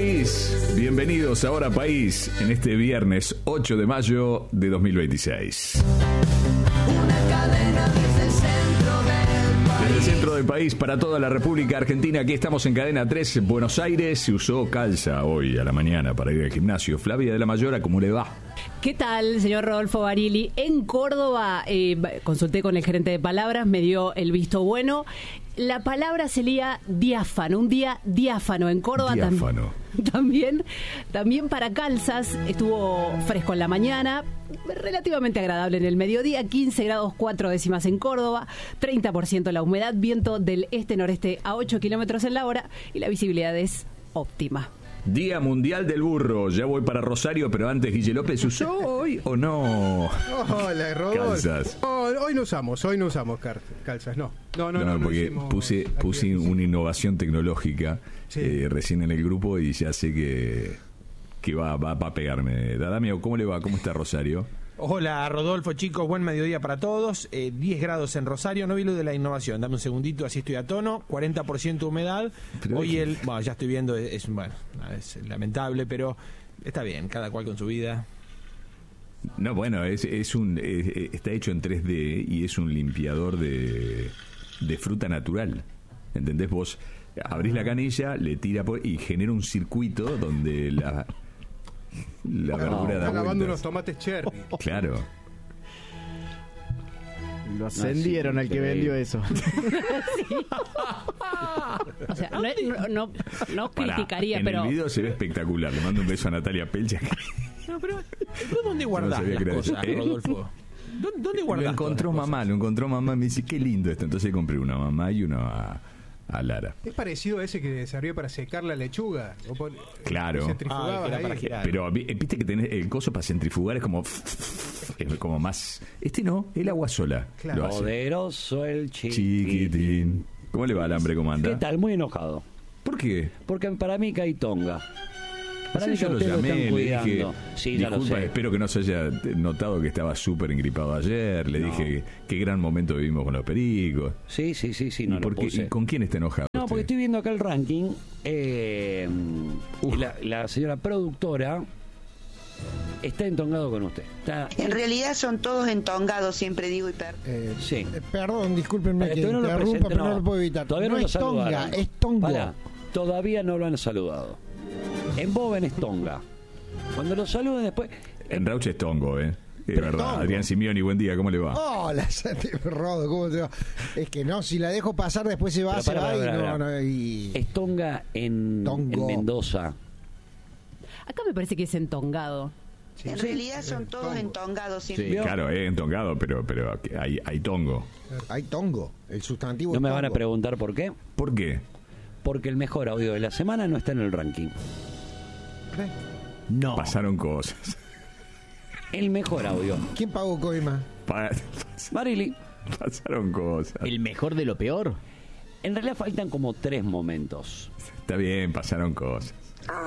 País. Bienvenidos a Hora País en este viernes 8 de mayo de 2026. Una cadena desde el centro del país. Desde el centro del país para toda la República Argentina. Aquí estamos en Cadena 3, en Buenos Aires. Se usó calza hoy a la mañana para ir al gimnasio. Flavia de la Mayora, ¿cómo le va? ¿Qué tal, señor Rodolfo Barili? En Córdoba, consulté con el gerente de Palabras, me dio el visto bueno. La palabra sería diáfano, un día diáfano en Córdoba. Diáfano. También para calzas, estuvo fresco en la mañana, relativamente agradable en el mediodía, 15 grados 4 décimas en Córdoba, 30% la humedad, viento del este-noreste a 8 kilómetros en la hora y la visibilidad es óptima. Día Mundial del Burro. Ya voy para Rosario, pero antes, Guille López, ¿usó hoy o no? Hola, Rodolfo. Calzas. Hoy no usamos calzas, no. No, porque puse una innovación tecnológica recién en el grupo y ya sé que va a pegarme. Dadamio, ¿cómo le va? ¿Cómo está Rosario? Hola Rodolfo, chicos, buen mediodía para todos. 10 grados en Rosario, no vi lo de la innovación, dame un segundito, así estoy a tono. 40% humedad. Pero hoy ya estoy viendo, es lamentable, pero está bien, cada cual con su vida. No, bueno, está hecho en 3D y es un limpiador de fruta natural. ¿Entendés? Vos abrís la canilla, le tira y genera un circuito donde la verdura da está lavando vueltas. unos tomates cherry. Claro. Lo ascendieron al que vendió eso. O sea, no criticaría, en pero... el video se ve espectacular. Le mando un beso a Natalia Pelcha. No, pero ¿dónde guardás sabía que las era cosas, eso. Rodolfo? ¿Dónde guardás? Lo encontró mamá, me dice, qué lindo esto. Entonces compré una a mamá y uno a Lara. Es parecido a ese que servía para secar la lechuga. Claro. Centrifugabas era ahí. para girar. Pero viste que tenés el coso para centrifugar, es como más... no, el agua sola Claro. lo hace. Poderoso el Chiquitín. ¿Cómo le va al hambre? ¿Cómo anda? ¿Qué tal? Muy enojado. ¿Por qué? Porque para mí cae tonga. Para Sí, mí yo que lo ustedes llamé, están le dije, cuidando. Sí, ya lo disculpa, sé. espero que no se haya notado que estaba súper engripado ayer. Le dije qué gran momento vivimos con los pericos. Sí, no ¿Y, lo puse. ¿Y con quién está enojado No, usted? porque estoy viendo acá el ranking. Y la señora productora está entongado con usted. En realidad son todos entongados, siempre digo y Sí. Perdón, discúlpenme que Todavía no lo interrumpa, presenten, pero no lo puedo evitar. Todavía no lo es tonga, saludaron. es tongo. Pará, todavía no lo han saludado. En Boven es tonga. Cuando lo saluden después... En Rauch es tongo, Es Pero verdad. tongo. Adrián Simeoni, buen día, ¿cómo le va? Hola, Rodo, ¿cómo te va? Es que no, si la dejo pasar después se va, Pero pará. Y... Es tonga en Mendoza. Acá me parece que es entongado. En realidad son todos entongados, siempre. Sí, claro, entongado, pero hay tongo. Hay tongo, el sustantivo ¿No es me van a tongo. preguntar por qué? ¿Por qué? Porque el mejor audio de la semana no está en el ranking. No. Pasaron cosas. El mejor audio. ¿Quién pagó coima? Marily. Pasaron cosas. ¿El mejor de lo peor? En realidad faltan como 3 momentos. Está bien, pasaron cosas.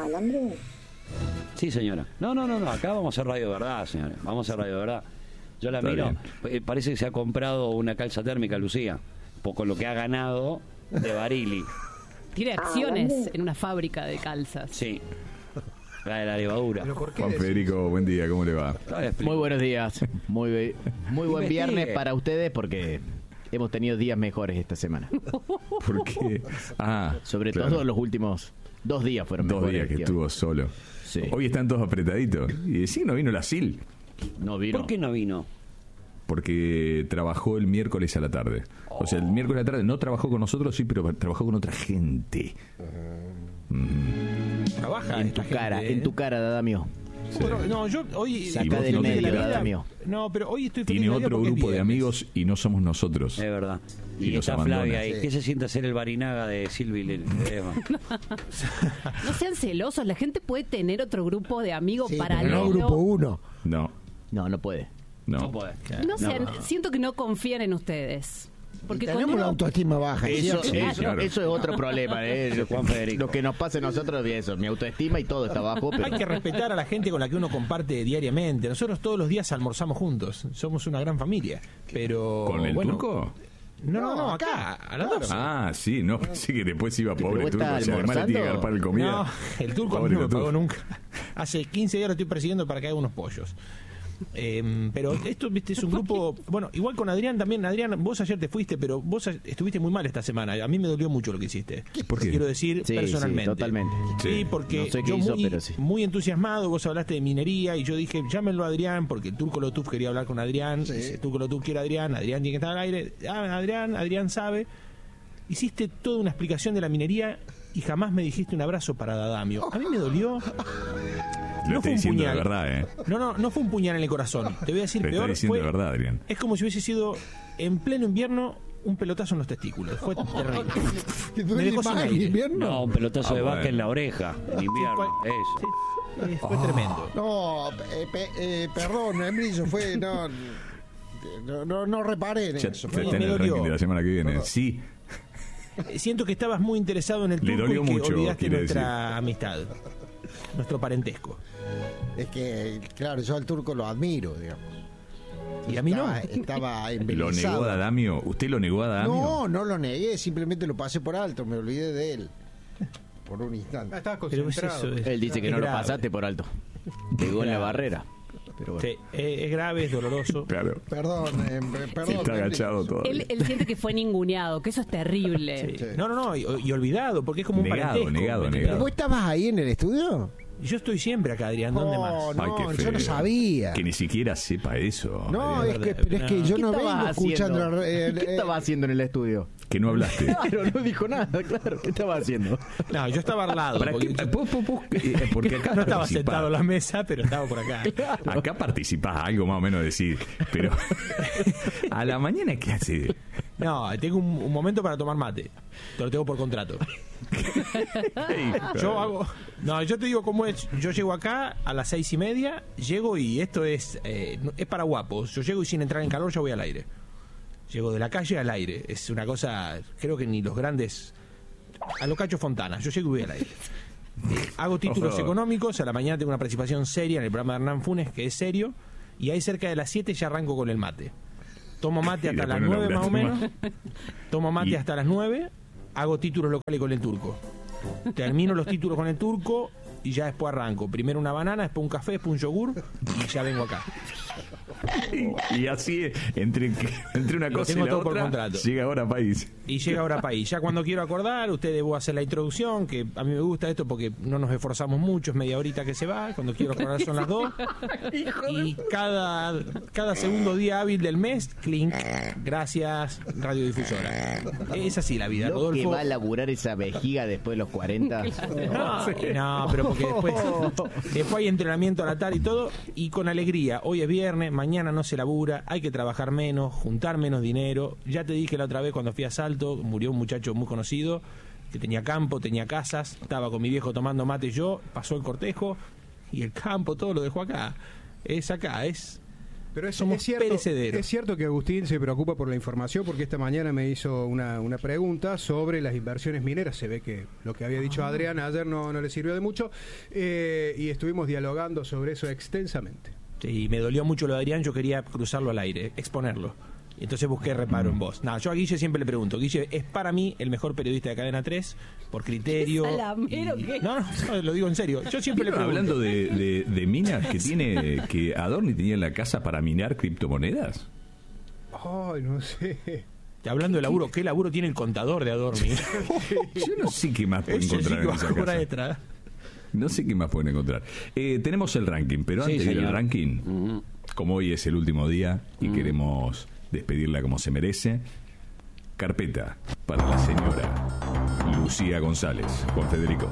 Sí, señora. No. Acá vamos a hacer radio de verdad, señora. Vamos a hacer radio de verdad. Yo la Está miro. bien. Parece que se ha comprado una calza térmica, Lucía. Con lo que ha ganado de Barili. Tiene acciones en una fábrica de calzas. Sí. La de la levadura. ¿Pero por qué Juan decís? Federico, buen día, ¿cómo le va? Muy buenos días. Muy buen Investigue. viernes para ustedes porque hemos tenido días mejores esta semana. ¿Por qué? Sobre claro. todo los últimos 2 días fueron 2 mejores. días que tío. estuvo solo. Sí. Hoy están todos apretaditos. Y sí, no vino la SIL, No vino. ¿Por qué no vino? porque trabajó el miércoles a la tarde. O sea, el miércoles a la tarde no trabajó con nosotros, sí, pero trabajó con otra gente. Trabaja En esta tu cara, gente, en tu cara, Dadamio. Sí. No, yo hoy... Y Saca vos del no tenés medio, nada. Dadamio. No, pero hoy estoy feliz Tiene de la vida otro porque es grupo de viernes. amigos y no somos nosotros. Es verdad. Y Y los está abandona. Flavia ahí. Sí. ¿Qué se siente hacer el Barinaga de Silvi? No sean celosos, la gente puede tener otro grupo de amigos Sí, paralelo. pero no grupo 1. No, No puede. no. No puede. No sean, siento que no confían en ustedes. Porque Tenemos cuando la uno- autoestima baja. Eso, ¿cierto? eso, claro. eso es otro problema. Juan Federico. Lo que nos pasa a nosotros es eso. Mi autoestima y todo está bajo. Pero... Hay que respetar a la gente con la que uno comparte diariamente. Nosotros todos los días almorzamos juntos. Somos una gran familia. Pero ¿Con el bueno, turco? No, acá, a las 12. Ah, sí, no, pensé que después iba pobre vos turco. estás Si además le tiene que agarpar el comida. No, el turco a mí Pobre no me turco. pagó nunca. Hace 15 días lo estoy persiguiendo para que haga unos pollos. Pero esto, viste, es un grupo. Bueno, igual con Adrián también. Adrián, vos ayer te fuiste, pero vos estuviste muy mal esta semana. A mí me dolió mucho lo que hiciste. ¿Por qué? Quiero decir, Sí, personalmente. sí, totalmente. Sí, Sí. porque No sé qué yo hizo, muy, pero sí. muy entusiasmado, vos hablaste de minería y yo dije, llámenlo a Adrián, porque el Turco Lotuf quería hablar con Adrián. Dice, el Turco Lotuf quiere a Adrián tiene que estar al aire. Adrián sabe. Hiciste toda una explicación de la minería y jamás me dijiste un abrazo para Dadamio. A mí me dolió. Lo No estoy fue un diciendo puñal. de verdad, ¿eh? No fue un puñal en el corazón. Te voy a decir Lo estoy peor. diciendo de verdad, Adrián. Es como si hubiese sido en pleno invierno un pelotazo en los testículos. Fue terrible. ¿Que Me duele dejó sin más en aire. invierno? No, un pelotazo de vaca bueno. en la oreja, en invierno. ¿cuál? Eso. Fue tremendo. No, perdón, Embrillo, fue. No reparé en Ya eso. está en me el dolió. ranking de la semana que viene. Sí, Siento que estabas muy interesado en el Le turco dolió y que mucho, olvidaste quiere nuestra amistad, nuestro parentesco. Es que, claro, yo al turco lo admiro, digamos. Y a mí no. Estaba lo embelesado. negó a Adamio. ¿Usted lo negó a Adamio? No lo negué, simplemente lo pasé por alto, me olvidé de él. Por un Ah, instante. estabas Pero concentrado. eso es- Él dice que es no lo grave. pasaste por alto. Pegó en la barrera. Pero bueno. Sí, es grave, es doloroso. Claro. Perdón, perdón. Está agachado todavía. Él siente que fue ninguneado, que eso es terrible. Sí. No, y olvidado, porque es como un Negado, parentesco. negado, ¿me negado. entendés? ¿Vos estabas ahí en el estudio? Yo estoy siempre acá, Adrián, ¿dónde más? No, Ay, qué yo no feo. sabía. Que ni siquiera sepa eso. No, Adrián. pero es que yo ¿Qué no estabas vengo escuchando. haciendo? ¿Qué estaba haciendo en el estudio? Que no hablaste. Claro, no dijo nada, claro. ¿Qué estaba haciendo? No, yo estaba al lado. ¿Para porque qué? yo- Porque acá no estaba participás. sentado en la mesa, pero estaba por acá. Acá participás, algo más o menos decir. Pero a la mañana, ¿qué hace? No, tengo un momento para tomar mate. Te lo tengo por contrato. Yo hago. No, yo te digo cómo es. Yo llego acá a las 6:30. Llego y esto es para guapos. Yo llego y sin entrar en calor ya voy al aire. Llego de la calle al aire. Es una cosa. Creo que ni los grandes. A lo Cacho Fontana. Yo llego y voy al aire. Hago títulos Ojo. económicos. A la mañana tengo una participación seria en el programa de Hernán Funes, que es serio. Y ahí cerca de las 7 ya arranco con el mate. Tomo mate Y hasta las después no 9 más o laburaste menos. Tomo mate Y- hasta las 9. Hago títulos locales con el turco. Termino los títulos con el turco y ya después arranco. Primero una banana, después un café, después un yogur y ya vengo acá. Y así, entre una Lo cosa y tengo la todo por otra, contrato. llega ahora país. Y llega ahora país. Ya cuando quiero acordar, ustedes voy a hacer la introducción, que a mí me gusta esto porque no nos esforzamos mucho, es media horita que se va. Cuando quiero acordar son las 2. Y cada segundo día hábil del mes, clink, gracias, radiodifusora. Es así la vida, Lo que Rodolfo. va a laburar esa vejiga después de los 40. No, pero porque después hay entrenamiento a la tarde y todo, y con alegría. Hoy es viernes, mañana no se labura, hay que trabajar menos, juntar menos dinero. Ya te dije la otra vez cuando fui a Salto, murió un muchacho muy conocido que tenía campo, tenía casas, estaba con mi viejo tomando mate yo, pasó el cortejo y el campo todo lo dejó acá. Es acá, es... Pero Somos perecederos. es cierto que Agustín se preocupa por la información porque esta mañana me hizo una pregunta sobre las inversiones mineras. Se ve que lo que había dicho Adrián ayer no le sirvió de mucho y estuvimos dialogando sobre eso extensamente. Sí, me dolió mucho lo de Adrián, yo quería cruzarlo al aire, exponerlo. Y entonces busqué reparo en vos. Nada, yo a Guille siempre le pregunto. Guille es para mí el mejor periodista de Cadena 3 por criterio. ¿Qué salamero que? No, lo digo en serio. Yo siempre le pregunto. Hablando de minas que tiene, que Adorni tenía en la casa para minar criptomonedas. Ay, no sé. Hablando de laburo, ¿qué laburo tiene el contador de Adorni? Yo no sé qué más pueden Ese sí encontrar que en va esa a cobrar casa. extra. No sé qué más pueden encontrar. Tenemos el ranking, pero Sí, antes del señor. ranking, como hoy es el último día y queremos despedirla como se merece, carpeta para la señora Lucía González. Juan Federico.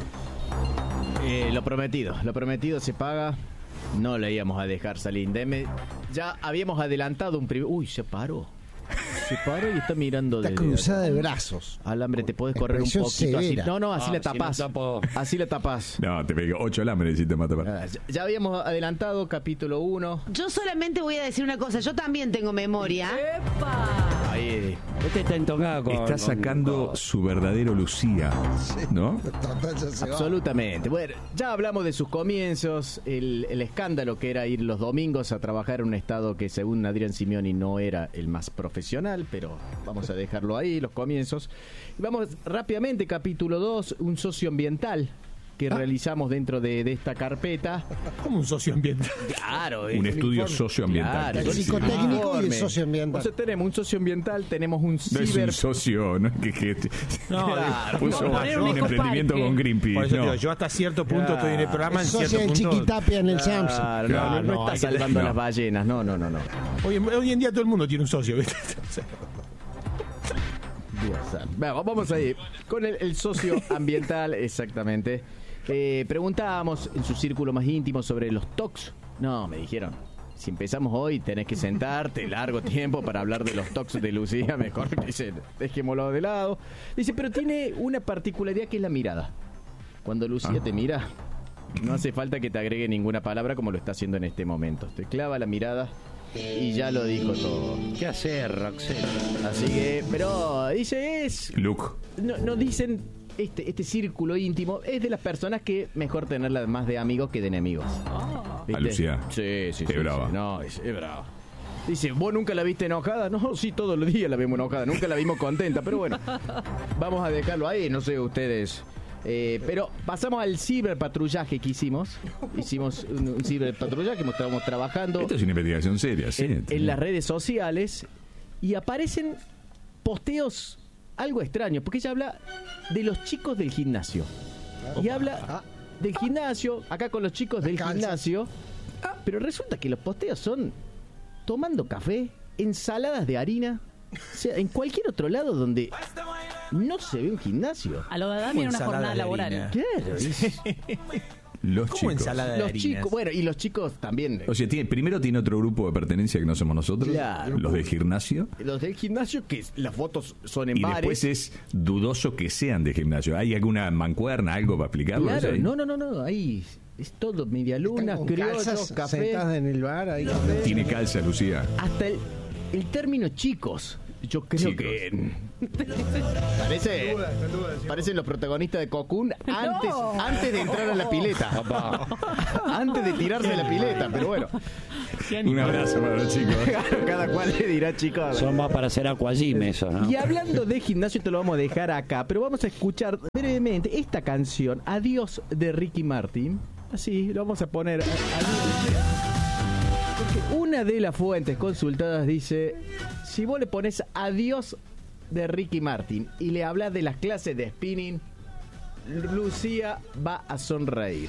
Lo prometido se paga. No le íbamos a dejar salir. Ya habíamos adelantado un primer... Uy, se paró y está mirando Está cruzada de brazos. Alambre, te podés correr un Expresión poquito así. severa. No, así Ah, le si tapás. no tapo. Así le tapás. No, te pego 8 alambres y te mata para. Ya habíamos adelantado capítulo 1. Yo solamente voy a decir una cosa, yo también tengo memoria. ¡Epa! Ahí. Este está entongado con... Está sacando su verdadero Lucía, ¿no? Total, ya se va. Absolutamente. Bueno, ya hablamos de sus comienzos, el escándalo que era ir los domingos a trabajar en un estado que según Adrián Simeoni no era el más profesional. final, pero vamos a dejarlo ahí, los comienzos. Y vamos rápidamente, capítulo 2, un socioambiental que realizamos dentro de esta carpeta. Como un socioambiental. Claro, Un estudio socioambiental. Claro, El psicotécnico y el socioambiental. Entonces tenemos un socioambiental, tenemos un No es ciber... un socio, ¿no? No, Claro, puso poner un un emprendimiento ecoparque. con Greenpeace. Por eso no. digo, yo hasta cierto punto estoy en el programa, en Socio cierto del punto. Chiquitapia en el Samsung. Claro, Claro, no hay está que- salvando no. las ballenas, no. Hoy en día todo el mundo tiene un socio, ¿viste? O sea, Dios santo. Bueno, vamos a ir con el socio ambiental, exactamente. Preguntábamos en su círculo más íntimo sobre los TOCs. No, me dijeron, si empezamos hoy tenés que sentarte largo tiempo para hablar de los TOCs de Lucía, mejor que dice, dejémoslo de lado. Dice, pero tiene una particularidad que es la mirada. Cuando Lucía te mira, no hace falta que te agregue ninguna palabra como lo está haciendo en este momento. Te clava la mirada y ya lo dijo todo. ¿Qué hacer, Roxette? Así que, pero dice Luke. no dicen este círculo íntimo es de las personas que mejor tenerla más de amigos que de enemigos. ¿Viste? A Lucía. Sí. Es brava. Sí. No, es brava. Dice, ¿vos nunca la viste enojada? No, sí, todos los días la vimos enojada, nunca la vimos contenta, pero bueno, vamos a dejarlo ahí, no sé ustedes. Pero pasamos al ciberpatrullaje que hicimos. Hicimos un ciberpatrullaje que estábamos trabajando Esto es una investigación seria, sí. en las redes sociales y aparecen posteos algo extraños, porque ella habla de los chicos del gimnasio. Y habla del gimnasio, acá con los chicos del gimnasio, pero resulta que los posteos son tomando café, ensaladas de harina, o sea, en cualquier otro lado donde no se ve un gimnasio. A lo de Adán Como era una ensalada jornada de laboral. harina. Claro, Los ¿Cómo chicos. ensalada de los harinas? chicos, bueno, y los chicos también. O sea, primero tiene otro grupo de pertenencia que no somos nosotros, Claro. los del gimnasio. Los del gimnasio, que las fotos son en Y bares. después es dudoso que sean de gimnasio. ¿Hay alguna mancuerna, algo para explicarlo? Claro, ¿Eso ahí? no, ahí es todo medialunas, Están con criollos, calzas café. sentadas en el bar. Ahí. Tiene calza, Lucía. Hasta el término chicos, yo creo Chicos. que parecen los protagonistas de Cocoon antes de entrar a la pileta. Antes de tirarse a la pileta, pero bueno. Un abrazo para los chicos. Cada cual le dirá chicos. Son más para hacer aquagym eso, ¿no? Y hablando de gimnasio, te lo vamos a dejar acá, pero vamos a escuchar brevemente esta canción, Adiós, de Ricky Martin. Así, lo vamos a poner. Porque una de las fuentes consultadas dice, si vos le pones Adiós de Ricky Martin y le hablas de las clases de spinning, Lucía va a sonreír.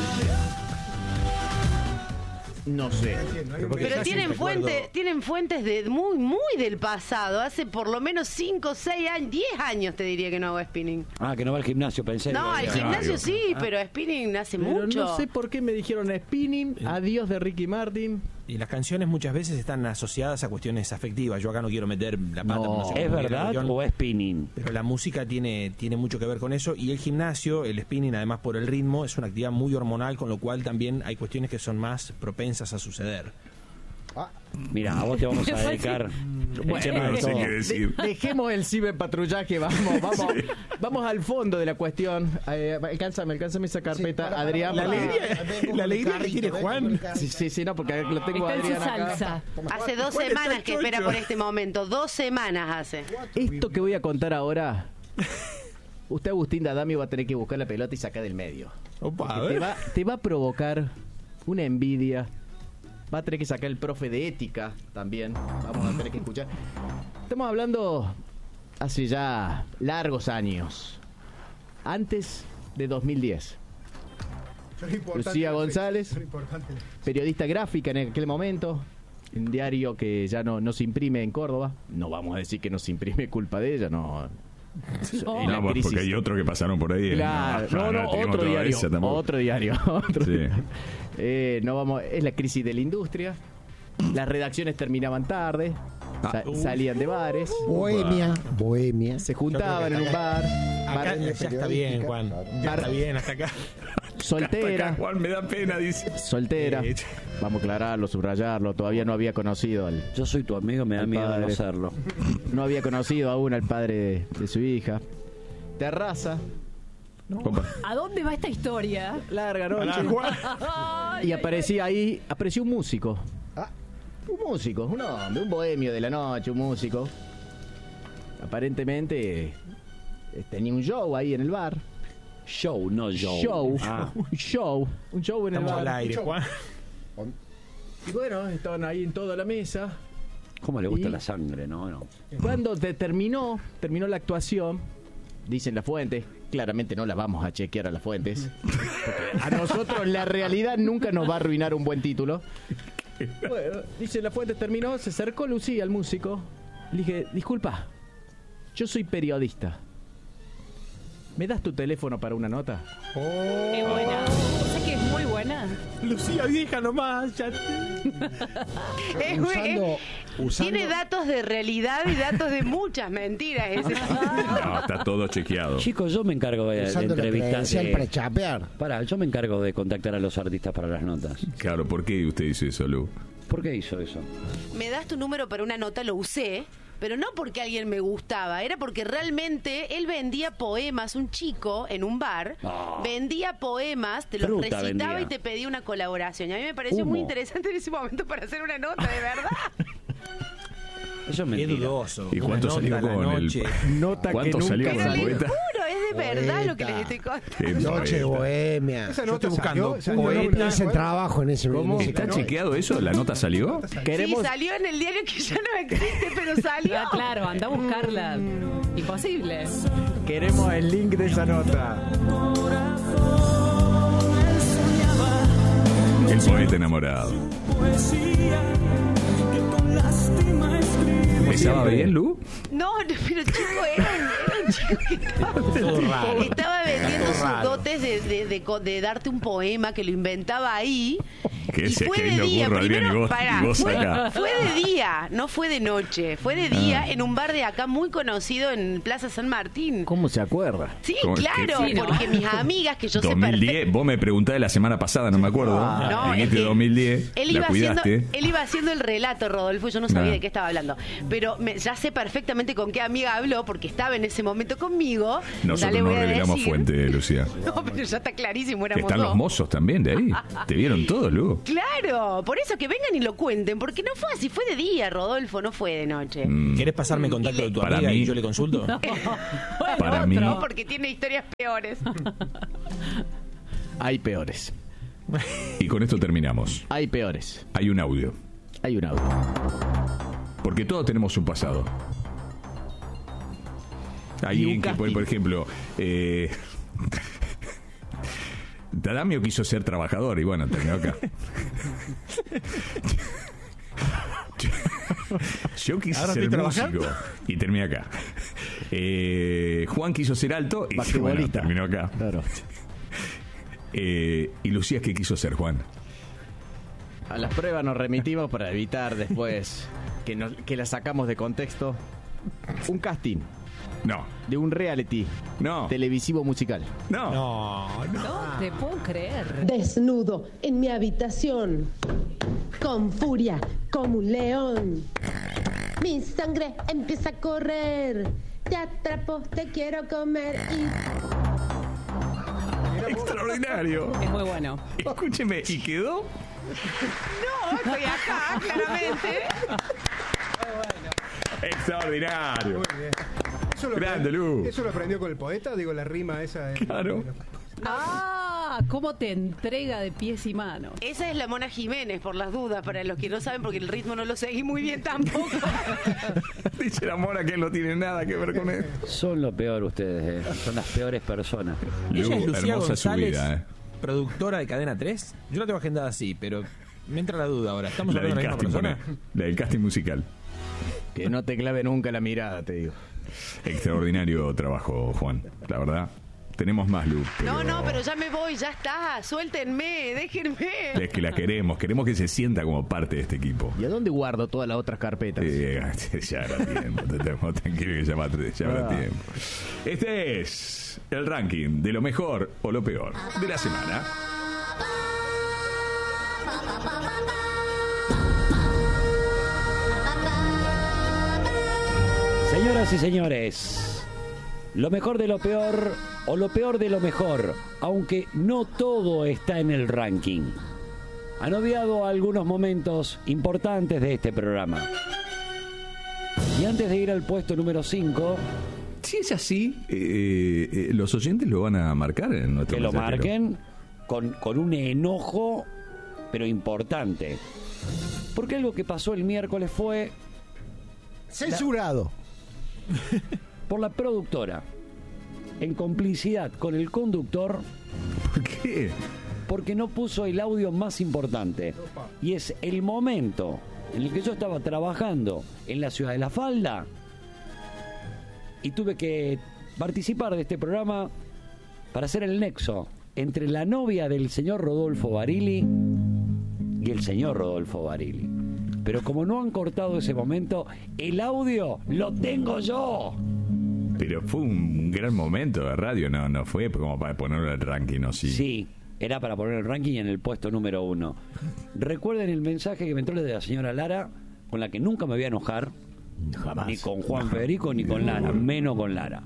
No sé. Pero tienen fuentes de muy del pasado. Hace por lo menos 5, 6 años, 10 años te diría que no hago spinning. Ah, que no va al gimnasio, pensé. No, al gimnasio sí, pero spinning hace Pero mucho. no sé por qué me dijeron spinning, Adiós de Ricky Martin. Y las canciones muchas veces están asociadas a cuestiones afectivas. Yo acá no quiero meter la pata. No. no sé ¿Es cómo verdad cuestión, o es spinning? pero la música tiene mucho que ver con eso. Y el gimnasio, el spinning, además por el ritmo, es una actividad muy hormonal, con lo cual también hay cuestiones que son más propensas a suceder. Mira, a vos te vamos a dedicar el tema de no sé todo. qué decir. Dejemos el ciberpatrullaje, vamos al fondo de la cuestión. Alcánzame esa carpeta, Adrián. La porque- alegría que tiene Juan. Sí, no, porque lo tengo a Está en su Adrián acá. salsa. Hace 2 ¿Cuál está semanas el que espera chocho? por este momento. 2 semanas hace. Esto que voy a contar ahora, usted, Agustín Dadamio, va a tener que buscar la pelota y sacar del medio. Opa, a Porque ver. te va a provocar una envidia. Va a tener que sacar el profe de ética también. Vamos a tener que escuchar. Estamos hablando hace ya largos años. Antes de 2010. Lucía González, periodista gráfica en aquel momento. Un diario que ya no se imprime en Córdoba. No vamos a decir que no se imprime culpa de ella, no. En la No, pues, crisis. porque hay otros que pasaron por ahí. Claro, no, tenemos otro toda diario, esa tampoco. otro diario, otro Sí. diario. No vamos, es la crisis de la industria. Las redacciones terminaban tarde, salían de bares, Bohemia. se juntaban en un bar, Acá ya está bien, Juan. Ya está bien, hasta acá. soltera, Acá, Juan, me da pena, dice. soltera. Vamos a aclararlo, subrayarlo. Todavía no había conocido Yo soy tu amigo, me da al miedo no padre. serlo. No había conocido aún al padre de su hija. Terraza, Compa. ¿A dónde va esta historia? larga noche. Y apareció un músico. Un músico, un hombre, un bohemio de la noche, un músico. aparentemente tenía un show ahí en el bar. Show, no show. Show. Ah. Un show en el Estamos bar. al aire, Juan. Y bueno, estaban ahí en toda la mesa. ¿Cómo le gusta Y- la sangre, no? Cuando terminó la actuación, dicen las fuentes, claramente no la vamos a chequear a las fuentes, porque a nosotros la realidad nunca nos va a arruinar un buen título. Bueno, dicen las fuentes, terminó, se acercó Lucía, el músico, le dije, disculpa, yo soy periodista, ¿me das tu teléfono para una nota? Qué buena. ¿Sabes que es muy buena? Lucía vieja nomás. Ya Tiene datos de realidad y datos de muchas mentiras. Ese. No, está todo chequeado. Chicos, yo me encargo de Usando la entrevistar. credencial para chapear. Pará, yo me encargo de contactar a los artistas para las notas. Claro, ¿por qué usted dice eso, Lu? ¿Por qué hizo eso? Me das tu número para una nota, lo usé. Pero no porque alguien me gustaba, era porque realmente él vendía poemas, un chico en un bar, vendía poemas, te los Fruta recitaba vendía. y te pedía una colaboración. Y a mí me pareció Humo. muy interesante en ese momento para hacer una nota, de verdad. Eso es Qué mentira. dudoso. ¿Y cuánto Una salió nota a la con noche. Nota ¿Cuánto que salió nunca con Pero el les poeta? juro, es de verdad lo que les Poeta. estoy contando. Qué Noche poeta. bohemia. Esa Yo nota estoy buscando salió, poeta. Hice trabajo en ese ¿Cómo? ¿Está no, chequeado eso? ¿La nota salió? Queremos, Sí, salió en el diario que ya no existe, pero salió. Ah, claro, anda a buscarla. Imposible. queremos el link de esa nota. El poeta enamorado. ¿Empezaba bien, Lu? No, pero chico, era un chico que estaba vendiendo sus dotes de darte un poema que lo inventaba ahí. Que Y se fue que de le día, ocurra, Adrián, primero, y vos, pará, y vos acá. fue de día, no fue de noche, fue de día en un bar de acá muy conocido en Plaza San Martín. ¿Cómo se acuerda? Sí, ¿Cómo? claro, ¿Qué? Sí, ¿no? porque mis amigas que yo sé 2010, vos me preguntaste la semana pasada, no me acuerdo. No, Dijiste es que 2010, él la iba cuidaste. haciendo el relato, Rodolfo, yo no sabía Ah. de qué estaba hablando. Pero ya sé perfectamente con qué amiga habló, porque estaba en ese momento conmigo. Ya Nosotros le no voy a revelamos decir. fuente, Lucía. No, pero ya está clarísimo, éramos Están dos. los mozos también de ahí. Te vieron todos, Lu. Claro, por eso que vengan y lo cuenten, porque no fue así, fue de día, Rodolfo, no fue de noche. ¿Querés pasarme contacto de tu Para amiga mí- y yo le consulto? Para mí, No, porque tiene historias peores. Hay peores. y con esto terminamos. Hay peores. Hay un audio. Hay un audio. Porque todos tenemos un pasado. Alguien que, por ejemplo, Tadamio quiso ser trabajador y bueno, terminó acá. Yo quise Ahora ser estoy músico trabajando. y terminé acá. Juan quiso ser alto y bueno, Basquetbolista. terminó acá. Claro. Y Lucía, ¿qué quiso ser, Juan? A las pruebas nos remitimos para evitar después que la sacamos de contexto. Un casting No, de un reality no, televisivo musical. no. No, no. No te puedo creer. Desnudo en mi habitación, con furia como un león. Mi sangre empieza a correr. Te atrapo, te quiero comer y Extraordinario. Es muy bueno. Escúcheme, ¿y quedó? No, estoy acá, claramente. Extraordinario. Muy bien. Eso lo Grande, Lu. ¿Eso lo aprendió con el poeta? Digo, la rima esa. Claro. Ah, cómo te entrega de pies y manos. Esa es la Mona Jiménez, por las dudas, para los que no saben, porque el ritmo no lo seguí muy bien tampoco. Dice la Mora que él no tiene nada que ver con él. Son lo peor ustedes, son las peores personas. Ella es Lu, Lucía hermosa su González, vida, productora de Cadena 3. Yo la tengo agendada así, pero me entra la duda ahora. ¿Estamos La del hablando de la casting, misma pone. persona? La del casting musical. Que no te clave nunca la mirada, te digo. Extraordinario trabajo, Juan. La verdad. Tenemos más, Lu. No, pero ya me voy, ya está. Suéltenme, déjenme. Es que la queremos. Queremos que se sienta como parte de este equipo. ¿Y a dónde guardo todas las otras carpetas? Ya habrá tiempo. Te tenemos tranquilo que ya habrá Ah. tiempo. Este es el ranking de lo mejor o lo peor de la semana. Señoras y señores, lo mejor de lo peor o lo peor de lo mejor, aunque no todo está en el ranking. Han obviado algunos momentos importantes de este programa. Y antes de ir al puesto número 5, Si es así, los oyentes lo van a marcar en nuestro que lo mensajero. marquen con un enojo, pero importante. Porque algo que pasó el miércoles fue Censurado. por la productora, en complicidad con el conductor, ¿Por qué? porque no puso el audio más importante. Y es el momento en el que yo estaba trabajando en la ciudad de La Falda y tuve que participar de este programa para hacer el nexo entre la novia del señor Rodolfo Barili y el señor Rodolfo Barili. Pero como no han cortado ese momento, el audio lo tengo yo. Pero fue un gran momento de radio, no fue como para ponerlo en el ranking, ¿no? Sí, era para poner el ranking en el puesto número 1. Recuerden el mensaje que me entró de la señora Lara, con la que nunca me voy a enojar. Jamás. Ni con Juan Federico ni con Lara, menos con Lara.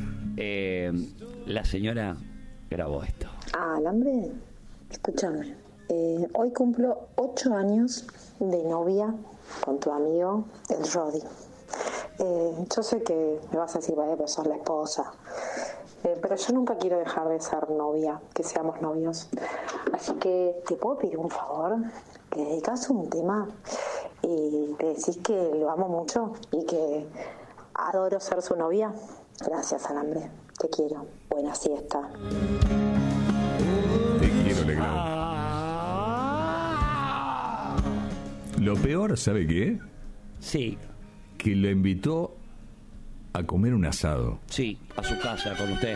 La señora grabó esto. Alambre, escúchame. Hoy cumplo 8 años de novia con tu amigo, el Rodi. Yo sé que me vas a decir, vaya, pero sos la esposa. Pero yo nunca quiero dejar de ser novia, que seamos novios. Así que te puedo pedir un favor, que dedicas un tema y le decís que lo amo mucho y que adoro ser su novia. Gracias, Alambre. Te quiero. Buena siesta. Te quiero, le clavo. Lo peor, ¿sabe qué? Sí. Que lo invitó a comer un asado. Sí, a su casa con usted.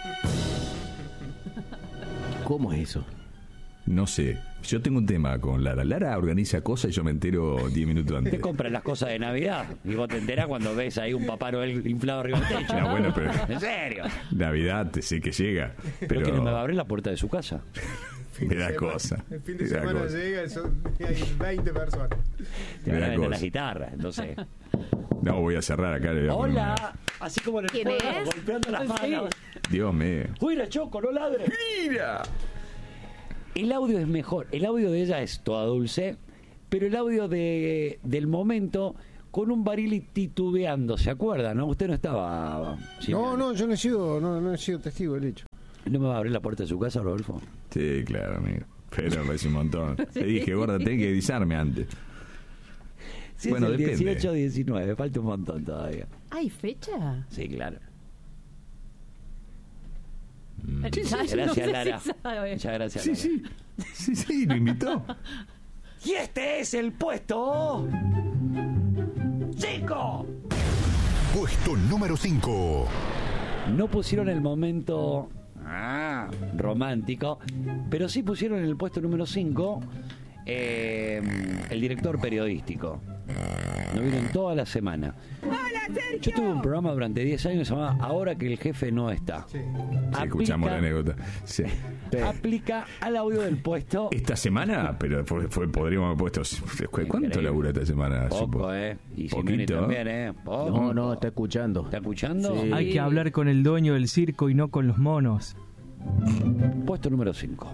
¿Cómo es eso? No sé. Yo tengo un tema con Lara. Lara organiza cosas y yo me entero 10 minutos antes. Te compran las cosas de Navidad y vos te enterás cuando ves ahí un Papá Noel inflado arriba del techo. No, bueno, pero ¿En serio? Navidad, te sé que llega. Pero que no me va a Pero abrir la puerta de su casa. me da cosa. El fin de Me da semana cosa. llega y hay 20 personas. Te Me van a da vender la cosa. guitarra, entonces. No, voy a cerrar acá. Le voy a poner Hola, así como en el ¿Quién juego, es? golpeando las Sí. manos. Dios mío. ¡Mira, Choco, no ladres! ¡Mira! El audio es mejor. El audio de ella es toda dulce, pero el audio del momento con un Barili titubeando, ¿se acuerdan? ¿No? Usted no estaba. No, yo no he sido testigo del hecho. ¿No me va a abrir la puerta de su casa, Rodolfo? Sí, claro, amigo. Pero me hace un montón. Te dije, gorda, tenés que avisarme antes. Sí, Bueno, es el depende. 18 19, falta un montón todavía. ¿Hay fecha? Sí, claro. Sí, Gracias, Lara. sabe. Muchas gracias, Sí, Lara. sí. Sí, lo invitó. Y este es el puesto 5. Puesto número 5. No pusieron el momento romántico, pero sí pusieron en el puesto número 5 el director periodístico. No vieron toda la semana. Yo tuve un programa durante 10 años que se llamaba Ahora que el jefe no está. Sí, escuchamos la anécdota. Sí. Aplica al audio del puesto. Esta semana, pero podríamos haber puesto. ¿Cuánto Increíble. labura esta semana? Poco, Y Simeone Poquito. también, Poco. No, está escuchando. ¿Está escuchando? Sí. Hay que hablar con el dueño del circo y no con los monos. Puesto número 5.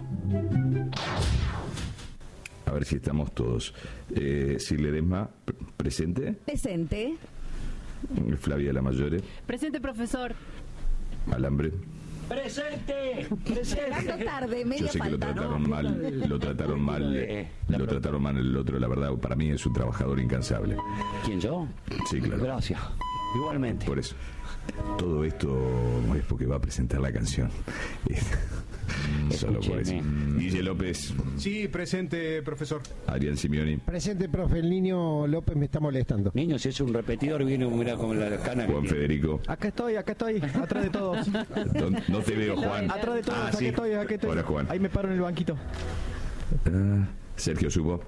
A ver si estamos todos. Ledesma, presente. Presente. Flavia Lamayore, Presente, profesor. Alambre. ¡Presente! Llegando tarde, media Yo sé que lo falta. trataron mal, lo trataron mal el otro, la verdad, para mí es un trabajador incansable. ¿Quién, yo? Sí, claro. Gracias. Igualmente. Por eso. Todo esto es porque va a presentar la canción. Solo por eso. Guille López, Sí, presente, profesor. Adrián Simeoni, Presente, profe, el niño López me está molestando. Niño, si es un repetidor, viene mira con la cana que Juan tiene. Federico. Acá estoy, atrás de todos. No te veo, Juan. Atrás de todos, sí. aquí estoy. Hola, Juan. Ahí me paro en el banquito. Sergio Subo.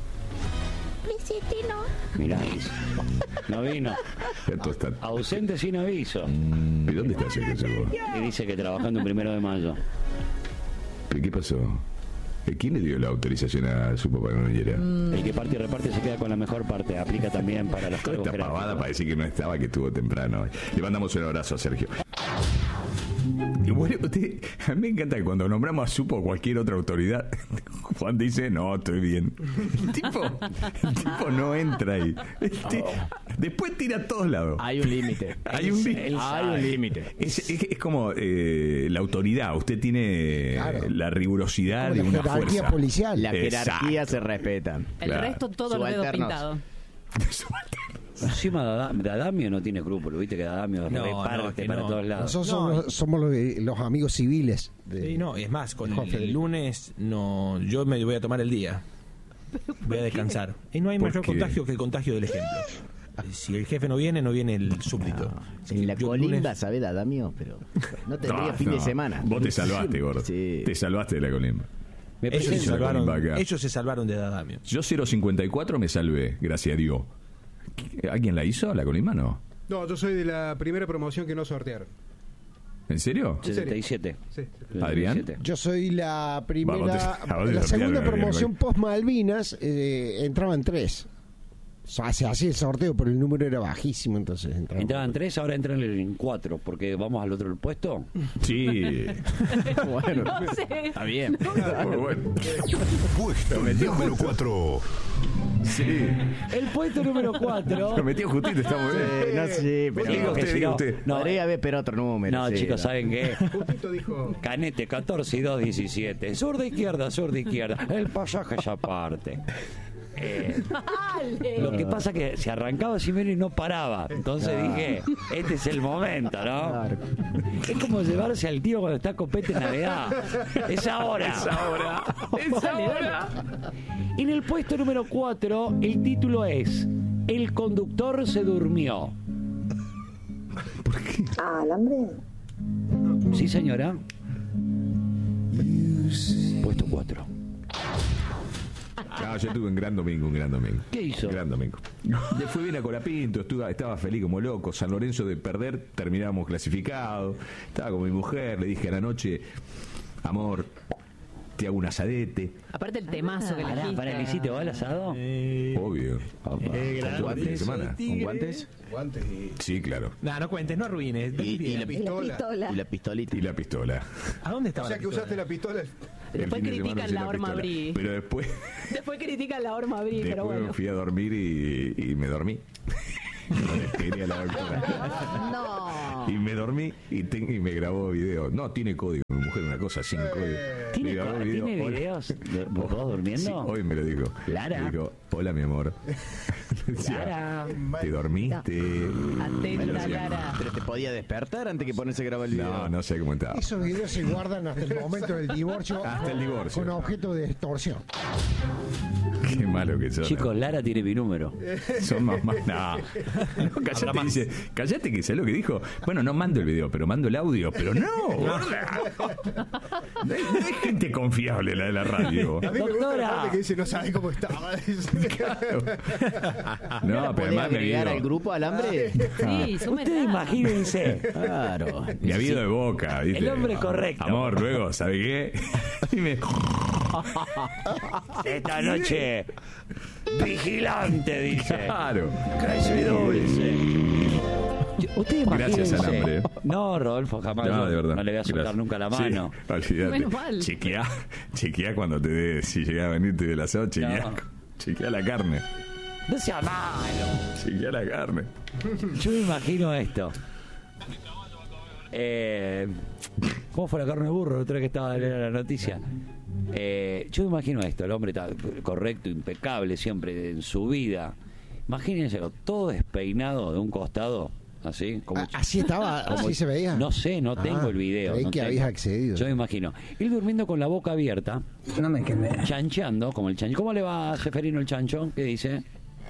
Mirá, no vino. Esto está. Ausente sin aviso. ¿Y dónde está Sergio Subo? Y dice que trabajando un 1 de mayo. ¿Pero qué pasó? ¿Quién le dio la autorización a su papá no viniera? El que parte y reparte se queda con la mejor parte. Aplica también para los Toda cargos esta pavada jerárquicos. para decir que no estaba, que estuvo temprano. Le mandamos un abrazo a Sergio. Y bueno, a mí me encanta que cuando nombramos a Supo o cualquier otra autoridad, Juan dice, no, estoy bien. El tipo no entra ahí. Después tira a todos lados. Hay un límite. Hay un límite. Es como la autoridad. Usted tiene la rigurosidad de una jerarquía fuerza policial. La jerarquía se respeta. El resto todos los dedos pintados. Encima Dadamio no tiene escrúpulos, viste que Dadamio reparte para todos lados. Nosotros somos los amigos civiles. Sí, no, es más, con el lunes no, yo me voy a tomar el día. Voy a descansar. Y no hay mayor contagio que el contagio del ejemplo. Si el jefe no viene el súbdito. En la colimba, ¿sabes, Dadamio? Pero no tendría fin de semana. Vos te salvaste, gordo. Sí. Te salvaste de la colimba. Ellos se salvaron de Dadamio. Yo 0.54 me salvé, gracias a Dios. ¿Alguien la hizo, la colimba? No. No, yo soy de la primera promoción que no sortearon. ¿En serio? 77. Sí. ¿Adrián? Yo soy la primera, vos te la segunda sortearon, promoción post Malvinas, entraban 3. Se hacía el sorteo, pero el número era bajísimo, entonces entraban 3, ahora entran en 4, porque vamos al otro puesto. Sí. Bueno, No sé. está bien. Muy bueno. Puesto número 4. Sí. El puesto número 4. Lo metió justito, está muy bien. No sé, pero Diga usted. podría haber pero otro número. No, sí, chicos, ¿saben qué? Justito dijo. Canete 14 y 2, 17. Zurda izquierda. El pasaje es aparte. Dale. Lo que pasa que se arrancaba Simeno y no paraba. Entonces dije, este es el momento, ¿no? Claro. Es como llevarse al tío cuando está copete en Navidad. Es ahora. En el puesto número 4, el título es El conductor se durmió. ¿Alambre? Sí, señora. Puesto 4. No, yo tuve un gran domingo. ¿Qué hizo? Un gran domingo. Le fui bien a Colapinto, estaba feliz como loco. San Lorenzo de perder, terminábamos clasificados. Estaba con mi mujer, le dije a la noche, amor, te hago un asadete. Aparte el temazo que le dijiste. ¿Para el hiciste vos el asado? Obvio. ¿Con guantes de semana? ¿Con guantes? Guantes y... Sí, claro. No cuentes, no arruines. Y la pistola. Y la pistolita. Y la pistola. ¿A dónde estaba O sea la que pistola? usaste la pistola. Después El fin de semana critican usé la horma pistola. abrí. Pero después Critican la horma abrí, pero me bueno. fui a dormir y me dormí. No le pegué a la doctora. No. Y me dormí y me grabó video. No, tiene código. Mi mujer una cosa sin código. ¿Tiene, Me grabó video. ¿tiene Hola. videos de vos durmiendo? Sí, hoy me lo dijo. Lara. Me dijo, hola mi amor. Decía, Lara. ¿te dormiste? Atenta, Lara. ¿Pero te podía despertar antes que ponerse a grabar el video? No sé cómo estaba. esos videos se guardan hasta el momento del divorcio. Hasta el divorcio. Con objeto de extorsión. Qué malo que son. Chicos, Lara tiene mi número. Son más. No, cállate, dice. Cállate, que sé lo que dijo. Bueno, no mando el video, pero mando el audio. Pero no, gorda. No es gente confiable la de la radio. A mí me gusta la Doctora. parte que dice, no sabe cómo estaba. No, pero además me agregar vio. al grupo Alambre? Sí, Ustedes imagínense. Claro. Me ha ido de boca, ¿viste? El hombre correcto. Amor, luego, ¿sabe qué? Y me... Esta noche, vigilante, dice. Claro. Soy dulce. Ustedes Gracias, imagínense. Alambre. No, Rodolfo, jamás. No, de verdad. No le voy a soltar Gracias. nunca la mano. Sí, olvídate. Menos mal. Chequea cuando te dé, si llega a venirte del asado, chequea. No. Chequea la carne. No sea malo. Chequea la carne. Yo me imagino esto. ¿Cómo fue la carne de burro? La otra vez que estaba leyendo la noticia. Yo me imagino esto. El hombre está correcto, impecable siempre en su vida. Imagínense, todo despeinado de un costado. Así como Así estaba, así se veía. No sé, no tengo el video. Creí no que tengo. habías accedido. Yo me imagino. Él durmiendo con la boca abierta. No me quemé. Chancheando, como el chancho. ¿Cómo le va a Seferino el chancho? ¿Qué dice?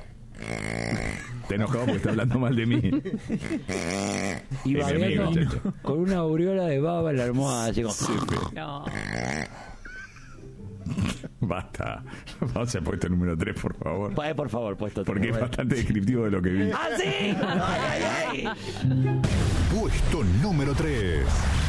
Te enojado porque está hablando mal de mí. Y Es mi amigo, babeando chancho. con una aureola de baba en la almohada. Así como... No. Basta. Vamos al puesto número 3, por favor. Por favor, puesto. Porque es bastante descriptivo de lo que vi. ¡Ah, sí! ¡Ay, ay, ay! Puesto número 3.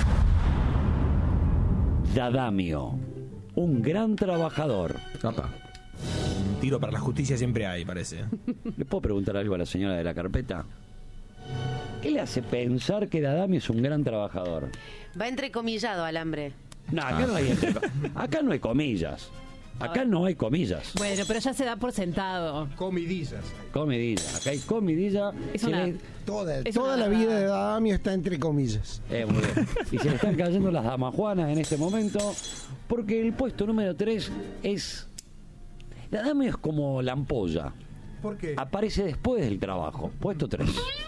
Dadamio, un gran trabajador. Un tiro para la justicia siempre hay, parece. ¿Le puedo preguntar algo a la señora de la carpeta? ¿Qué le hace pensar que Dadami es un gran trabajador? Va entrecomillado Alambre. No, acá no hay acá no hay comillas. Acá no hay comillas. Bueno, pero ya se da por sentado. Comidillas. Comidilla. Acá hay comidilla. Es Se una- le- Toda la vida de Adamio está entre comillas. Muy bien. Y se le están cayendo las damajuanas en este momento, porque el puesto número 3 es... Dadamio es como la ampolla. ¿Por qué? Aparece después del trabajo. Puesto 3.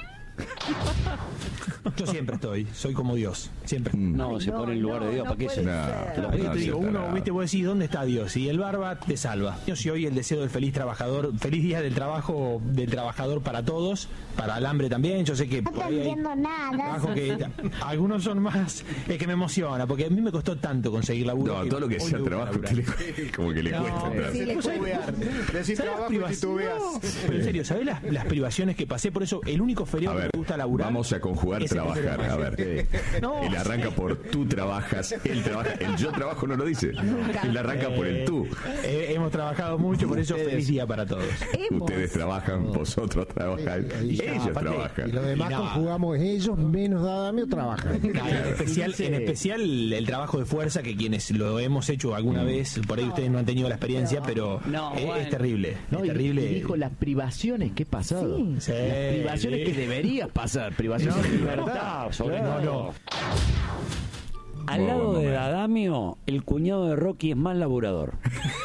Yo siempre soy como Dios, siempre. No, se pone en lugar de Dios, ¿para qué se? Te digo, uno, viste, vos decís, ¿dónde está Dios? Y el barba te salva. Yo si hoy el deseo del feliz trabajador, feliz día del trabajo, del trabajador para todos, para Alambre también. Yo sé que por ahí hay trabajo que algunos son más, es que me emociona, porque a mí me costó tanto conseguir laburo. No, todo lo que hoy sea me gusta trabajo laburar. como que le cuesta entrar. Decir trabajo y titubeas. Pero en serio, ¿sabés las privaciones que pasé? Por eso, el único feriado A ver, que me gusta laburar. vamos a conjugar es el trabajar. feriado. A ver, No. él arranca por tú trabajas, él trabaja, el yo trabajo no lo dice. Él arranca por el tú. Hemos trabajado mucho, por eso feliz día para todos. Ustedes trabajan, vosotros trabajan, ellos aparte, trabajan. Y lo demás Y no. conjugamos ellos menos Adamio trabajan. En especial el trabajo de fuerza, que quienes lo hemos hecho alguna vez, por ahí ustedes no han tenido la experiencia, pero es terrible. No, es y- terrible. y dijo las privaciones que he pasado. Sí. Las privaciones que deberías pasar. Privaciones de libertad. Sobre todo. Al Buen lado de momento. Dadamio, el cuñado de Rocky es más laburador.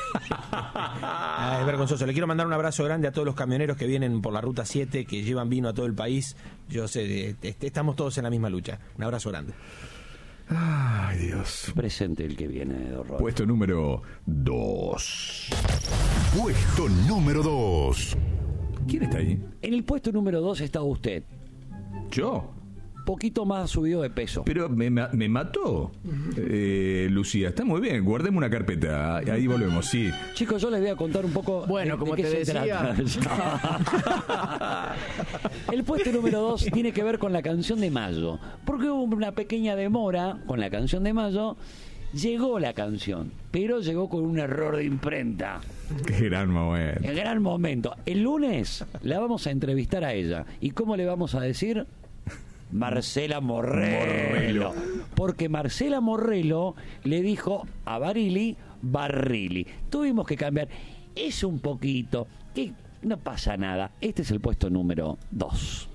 Es vergonzoso. Le quiero mandar un abrazo grande a todos los camioneros que vienen por la ruta 7, que llevan vino a todo el país. Yo sé, estamos todos en la misma lucha. Un abrazo grande. Ay, Dios. Presente el que viene de horror. Puesto número 2. Puesto número 2. ¿Quién está ahí? En el puesto número 2 está usted. Yo. Poquito más subido de peso. Pero me mató, Lucía. Está muy bien. Guardemos una carpeta. Ahí volvemos, sí. Chicos, yo les voy a contar un poco. Bueno, como qué te se decía. trata. El puesto número 2 tiene que ver con la canción de Mayo. Porque hubo una pequeña demora con la canción de Mayo. Llegó la canción, pero llegó con un error de imprenta. Qué gran momento. El gran momento. El lunes la vamos a entrevistar a ella. ¿Y cómo le vamos a decir? Marcela Morrelo. Porque Marcela Morrelo le dijo a Barili Barrili. Tuvimos que cambiar. Es un poquito. Que no pasa nada. Este es el puesto número 2.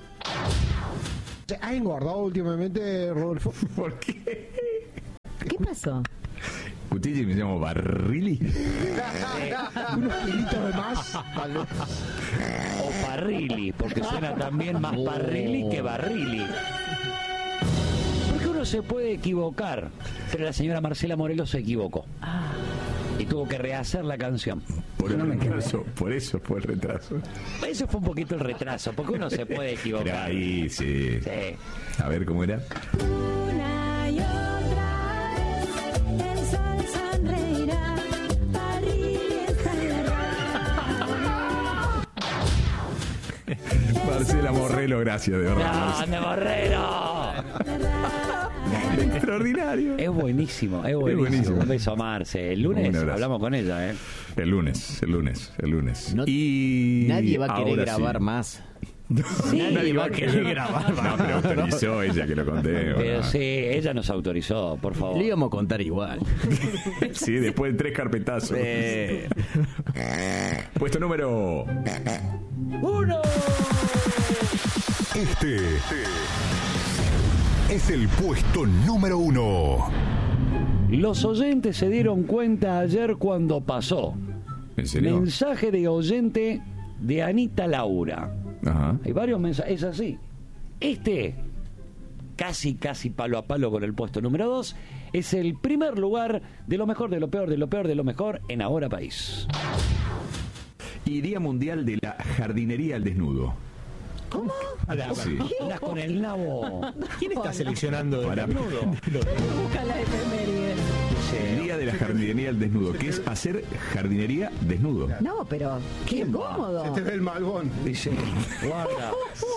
¿Ha engordado últimamente, Rodolfo? ¿Por qué? ¿Qué pasó? ¿Usted me llamo Barrili? Unos kilitos de más. O Parrili, porque suena también más Parrili que Barrili. Porque uno se puede equivocar, pero la señora Marcela Morelo se equivocó. Y tuvo que rehacer la canción. Por el retraso, por eso fue el retraso. Eso fue un poquito el retraso, porque uno se puede Era equivocar. ahí, sí. Sí. A ver cómo era. Una y otra vez el sol sonreirá, París está en la Marcela Morrelo, gracias, de verdad. ¡Grande Morrelo! Extraordinario. Es buenísimo, es buenísimo. buenísimo. Un beso a Marce. El lunes Un abrazo. hablamos con ella, ¿eh? El lunes. No- Y Nadie va a querer ahora grabar sí. más. Nadie va a querer grabar. No, pero autorizó ella que lo conté. ¿o Pero no? sí, ella nos autorizó, por favor. Le íbamos a contar igual. Sí, después de 3 carpetazos. Puesto número 1. Este es el puesto número 1. Los oyentes se dieron cuenta ayer cuando pasó. ¿En serio? Mensaje de oyente de Anita Laura. Ajá. Hay varios mensajes, es así. Este, casi palo a palo con el puesto número 2, es el primer lugar de lo mejor, de lo peor, de lo peor, de lo mejor en Ahora País. Y Día Mundial de la Jardinería al Desnudo. ¿Cómo? Sí. Andas con el nabo. ¿Quién está seleccionando el Para- desnudo? Busca la efeméride. El Día de la Jardinería al Desnudo, que es hacer jardinería desnudo. No, pero qué incómodo. Se te ve el malbón. Dice, guarda.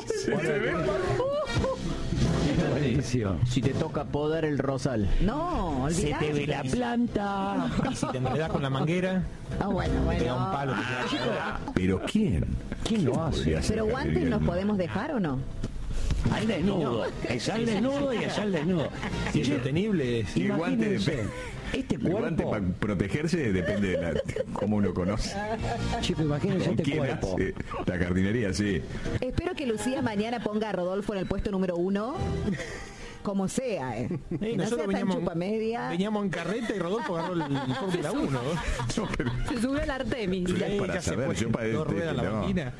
Buenísimo. Si te toca podar el rosal. No, Se olvidate. te ve la planta. Y si te enredas con la manguera, Ah, bueno, te da un bueno. palo. ¿Pero quién? ¿Quién lo hace? Podría hacer Pero guantes jardinería nos desnudo. podemos dejar o no? Al desnudo. Es al desnudo y es al desnudo. Si es sostenible. Y el guante Imagínense, este El guante cuerpo. para protegerse depende de cómo uno conoce. Chico, imagínense ¿Con este quién cuerpo. hace? La jardinería, sí. Espero que Lucía mañana ponga a Rodolfo en el puesto número 1. Como sea, Que no sea tan chupamedia. Veníamos en carreta y Rodolfo agarró el Fórmula 1. No, pero Se subió al Artemis. para saber, yo para dos ruedas la no. máquina.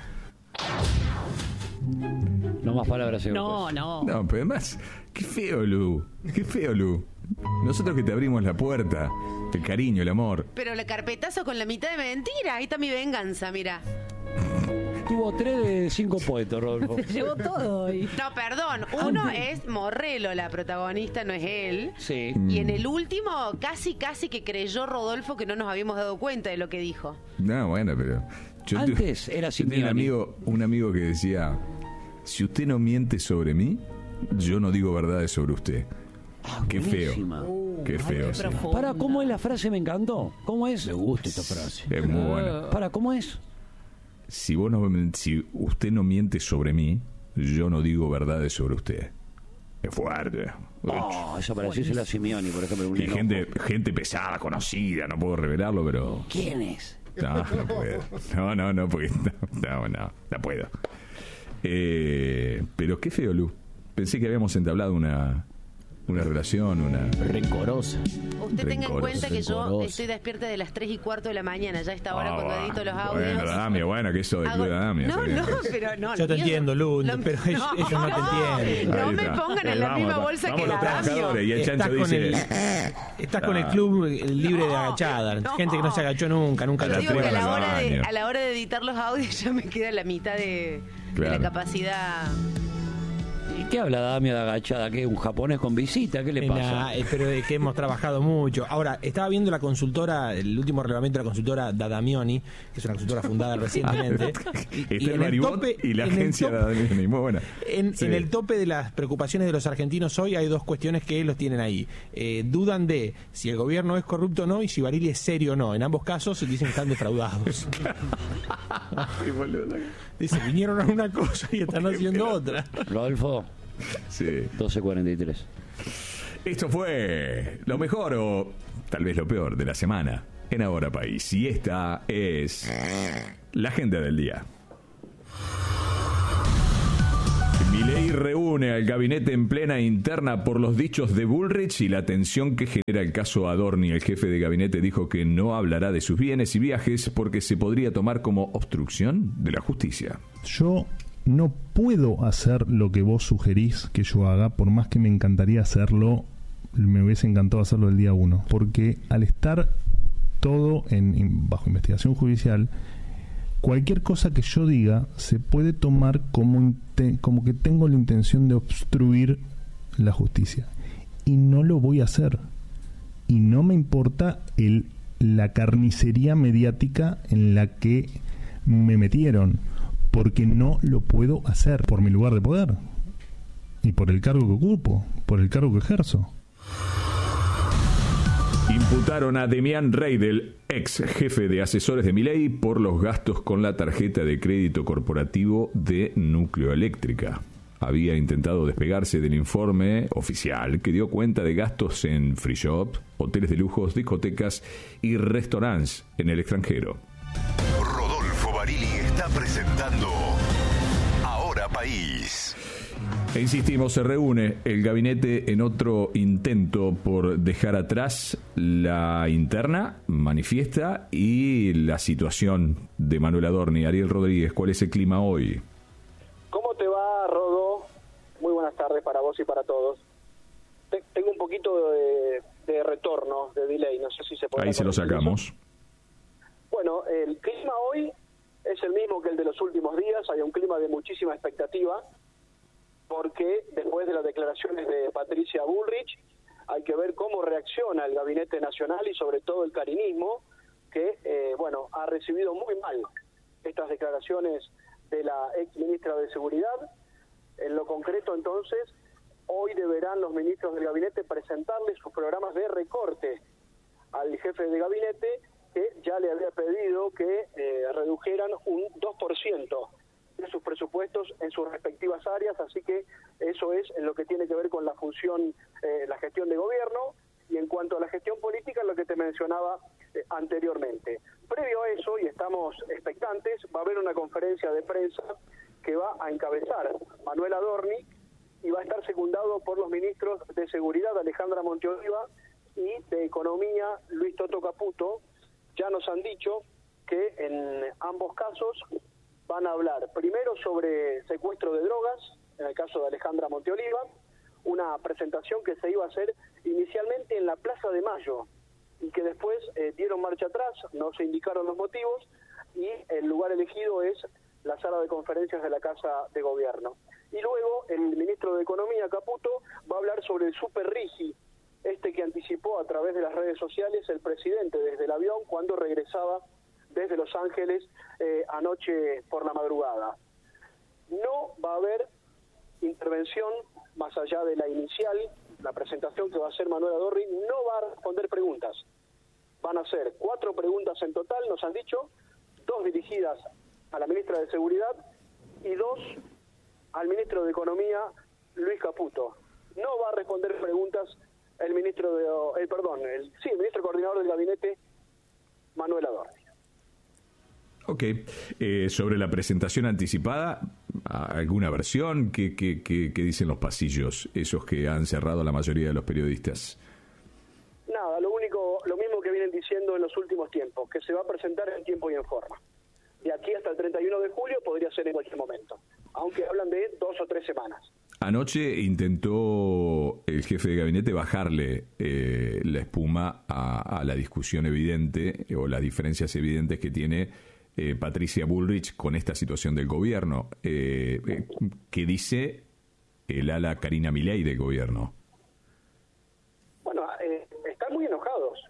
No más palabras. No. No, pero además, qué feo, Lu. Qué feo, Lu. Nosotros que te abrimos la puerta, el cariño, el amor. Pero la carpetazo con la mitad de mentira. Ahí está mi venganza, mira. Tuvo 3 de 5 puestos, Rodolfo. Se llevó todo hoy. No, perdón. Uno es Morrelo, la protagonista, no es él. Sí. Y en el último, casi que creyó Rodolfo que no nos habíamos dado cuenta de lo que dijo. No, bueno, pero... Antes era yo tenía Simeoni. un amigo que decía, si usted no miente sobre mí, yo no digo verdades sobre usted. Qué feo. Buenísima. Qué feo, sí. Para, ¿cómo es la frase? Me encantó. ¿Cómo es? Me gusta esta frase. Es muy buena. Para, ¿cómo es? Si usted no miente sobre mí, yo no digo verdades sobre usted. Es fuerte. Oh, eso para decirse la Simeoni, por ejemplo. Un Y gente pesada, conocida, no puedo revelarlo, pero... ¿Quién es? No puedo. No, porque no puedo. Pero qué feo, Lu. Pensé que habíamos entablado una relación, rencorosa. Usted tenga en cuenta que yo rencorosa. estoy despierta de las 3:15 de la mañana, ya a esta hora cuando edito los audios. Bueno, Damia, que eso de Hago- Club Damia. No, está bien. pero no. Yo te lo mío- entiendo, Lu, lo- pero ellos no te entienden. No Ahí me está. pongan en la Vamos, misma bolsa vamos que los la Damio. trabajadores. Y el Estás chancho con dice... Estás con el club libre de agachada. Gente que no se agachó nunca Yo la digo que a tuvo. la hora de editar los audios ya me queda la mitad de la Claro. capacidad. ¿Y qué habla Damia de agachada? ¿Qué? ¿Un japonés con visita? ¿Qué le pasa? Nah, pero de que hemos trabajado mucho. Ahora, estaba viendo la consultora, el último relevamiento de la consultora Dadamioni, que es una consultora fundada recientemente. Está el Maribot y la agencia de Damiani, muy buena. Sí. En el tope de las preocupaciones de los argentinos hoy hay dos cuestiones que los tienen ahí. Dudan de si el gobierno es corrupto o no y si Barili es serio o no. En ambos casos dicen que están defraudados. Dicen, vinieron a una cosa y están haciendo otra. Rodolfo, Sí. 12:43. Esto fue lo mejor o tal vez lo peor de la semana en Ahora País. Y esta es la agenda del día. Milei reúne al gabinete en plena interna por los dichos de Bullrich y la tensión que genera el caso Adorni. El jefe de gabinete dijo que no hablará de sus bienes y viajes porque se podría tomar como obstrucción de la justicia. Yo no puedo hacer lo que vos sugerís que yo haga, por más que me encantaría hacerlo, me hubiese encantado hacerlo el día 1, porque al estar todo bajo investigación judicial, cualquier cosa que yo diga se puede tomar como que tengo la intención de obstruir la justicia, y no lo voy a hacer, y no me importa la carnicería mediática en la que me metieron, porque no lo puedo hacer por mi lugar de poder y por el cargo que ocupo, por el cargo que ejerzo. Imputaron a Demián Reidel, ex jefe de asesores de Milei, por los gastos con la tarjeta de crédito corporativo de Nucleoeléctrica. Había intentado despegarse del informe oficial que dio cuenta de gastos en free shop, hoteles de lujos, discotecas y restaurantes en el extranjero. Rodolfo Barili está presentando Ahora País. E insistimos, se reúne el gabinete en otro intento por dejar atrás la interna manifiesta y la situación de Manuel Adorni. Ariel Rodríguez, ¿cuál es el clima hoy? ¿Cómo te va, Rodó? Muy buenas tardes para vos y para todos. Tengo un poquito de retorno, de delay, no sé si se puede... Ahí se lo sacamos. Bueno, el clima hoy es el mismo que el de los últimos días, hay un clima de muchísima expectativa, porque después de las declaraciones de Patricia Bullrich hay que ver cómo reacciona el Gabinete Nacional y sobre todo el carinismo, que ha recibido muy mal estas declaraciones de la ex ministra de Seguridad. En lo concreto, entonces, hoy deberán los ministros del gabinete presentarle sus programas de recorte al jefe de gabinete, que ya le había pedido que redujeran un 2% de sus presupuestos en sus respectivas áreas, así que eso es en lo que tiene que ver con la función, la gestión de gobierno. Y en cuanto a la gestión política, lo que te mencionaba anteriormente. Previo a eso, y estamos expectantes, va a haber una conferencia de prensa que va a encabezar Manuel Adorni y va a estar secundado por los ministros de Seguridad, Alejandra Monteoliva, y de Economía, Luis Toto Caputo. Ya nos han dicho que en ambos casos van a hablar primero sobre secuestro de drogas, en el caso de Alejandra Monteoliva, una presentación que se iba a hacer inicialmente en la Plaza de Mayo y que después dieron marcha atrás, no se indicaron los motivos y el lugar elegido es la sala de conferencias de la Casa de Gobierno. Y luego el ministro de Economía, Caputo, va a hablar sobre el Super Rigi, que anticipó a través de las redes sociales el presidente desde el avión cuando regresaba desde Los Ángeles anoche por la madrugada. No va a haber intervención más allá de la inicial, la presentación que va a hacer Manuel Adorni, no va a responder preguntas. Van a ser 4 preguntas en total, nos han dicho, 2 dirigidas a la ministra de Seguridad y 2 al ministro de Economía, Luis Caputo. No va a responder preguntas el ministro el ministro coordinador del gabinete, Manuel Adorni. Ok. Sobre la presentación anticipada, ¿alguna versión? ¿Qué dicen los pasillos, esos que han cerrado la mayoría de los periodistas? Nada, lo mismo que vienen diciendo en los últimos tiempos, que se va a presentar en tiempo y en forma. De aquí hasta el 31 de julio podría ser en cualquier momento, aunque hablan de 2 o 3 semanas. Anoche intentó el jefe de gabinete bajarle la espuma a la discusión evidente o las diferencias evidentes que tiene Patricia Bullrich con esta situación del gobierno. ¿Qué dice el ala Karina Milei del gobierno? Bueno, están muy enojados.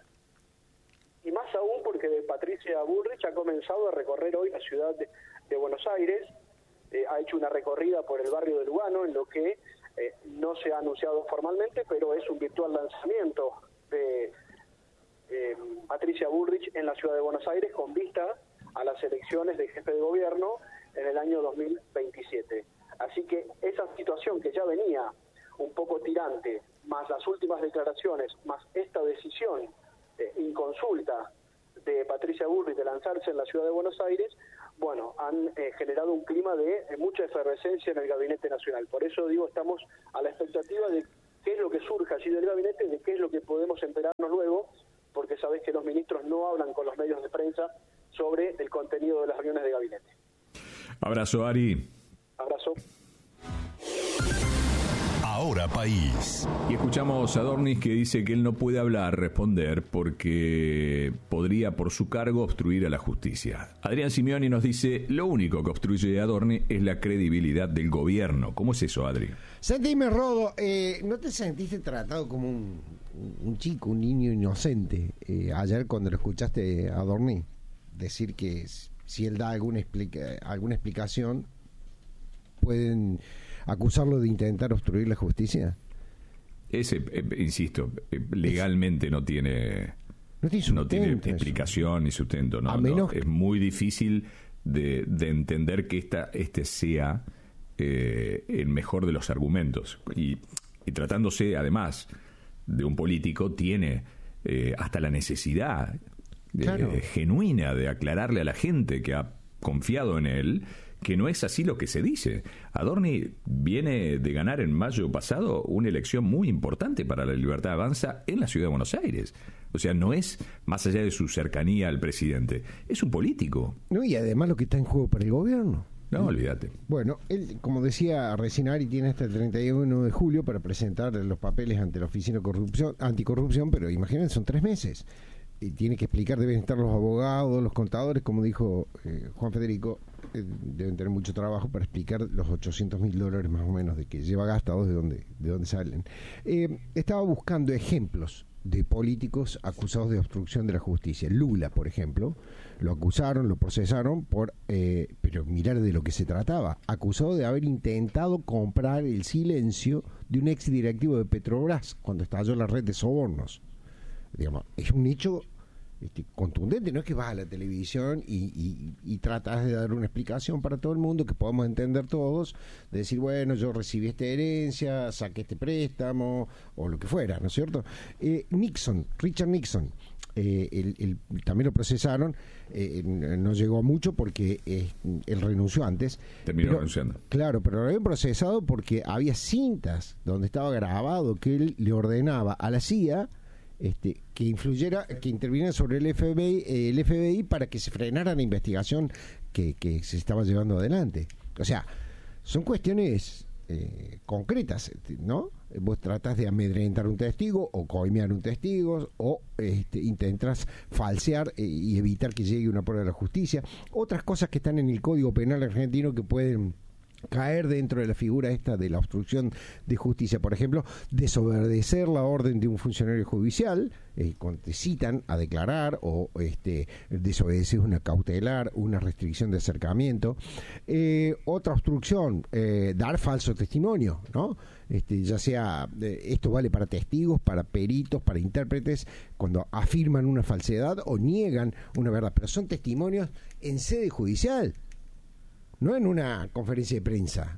Y más aún porque Patricia Bullrich ha comenzado a recorrer hoy la ciudad de Buenos Aires. Ha hecho una recorrida por el barrio de Lugano, en lo que no se ha anunciado formalmente, pero es un virtual lanzamiento de Patricia Bullrich en la ciudad de Buenos Aires con vista a las elecciones de jefe de gobierno en el año 2027. Así que esa situación que ya venía un poco tirante, más las últimas declaraciones, más esta decisión inconsulta de Patricia Bullrich de lanzarse en la ciudad de Buenos Aires, bueno, han generado un clima de mucha efervescencia en el Gabinete Nacional. Por eso digo, estamos a la expectativa de qué es lo que surja allí del gabinete, de qué es lo que podemos enterarnos luego, porque sabés que los ministros no hablan con los medios de prensa sobre el contenido de las reuniones de gabinete. Abrazo, Ari. Abrazo. Ahora País. Y escuchamos a Adorni que dice que él no puede responder, porque podría por su cargo obstruir a la justicia. Adrián Simeoni nos dice, lo único que obstruye a Adorni es la credibilidad del gobierno. ¿Cómo es eso, Adri? Sentime, Rodo, ¿no te sentiste tratado como un chico, un niño inocente ayer cuando lo escuchaste a Adorni decir que si él da alguna explicación pueden acusarlo de intentar obstruir la justicia? Insisto, legalmente no tiene explicación ni sustento. No, es muy difícil de entender que este sea el mejor de los argumentos. Y tratándose, además, de un político, tiene hasta la necesidad genuina de aclararle a la gente que ha confiado en él que no es así lo que se dice. Adorni viene de ganar en mayo pasado una elección muy importante para la Libertad Avanza en la ciudad de Buenos Aires. O sea, no es más allá de su cercanía al presidente, es un político. No, y además lo que está en juego para el gobierno. No, olvídate. Bueno, él, como decía recién Ari, tiene hasta el 31 de julio para presentar los papeles ante la Oficina Anticorrupción, pero imagínense, son 3 meses. Y tiene que explicar, deben estar los abogados, los contadores, como dijo Juan Federico, deben tener mucho trabajo para explicar los $800.000 más o menos de que lleva gastados, de dónde salen. Estaba buscando ejemplos de políticos acusados de obstrucción de la justicia. Lula, por ejemplo, lo acusaron, lo procesaron pero mirar de lo que se trataba, acusado de haber intentado comprar el silencio de un exdirectivo de Petrobras cuando estalló la red de sobornos. Digamos, es un hecho contundente. No es que vas a la televisión y tratas de dar una explicación para todo el mundo que podamos entender todos, de decir, bueno, yo recibí esta herencia, saqué este préstamo o lo que fuera, ¿no es cierto? Richard Nixon, también lo procesaron, no llegó a mucho porque él renunció antes. Terminó renunciando. Claro, pero lo habían procesado porque había cintas donde estaba grabado que él le ordenaba a la CIA que influyera, que interviniera sobre el FBI para que se frenara la investigación que se estaba llevando adelante. O sea, son cuestiones concretas, ¿no? Vos tratás de amedrentar un testigo o coimear un testigo o intentas falsear y evitar que llegue una prueba de la justicia. Otras cosas que están en el Código Penal argentino que pueden caer dentro de la figura esta de la obstrucción de justicia. Por ejemplo, desobedecer la orden de un funcionario judicial cuando te citan a declarar, o desobedecer una cautelar, una restricción de acercamiento. Otra obstrucción, dar falso testimonio, ¿no? Ya sea, esto vale para testigos, para peritos, para intérpretes, cuando afirman una falsedad o niegan una verdad, pero son testimonios en sede judicial, no en una conferencia de prensa,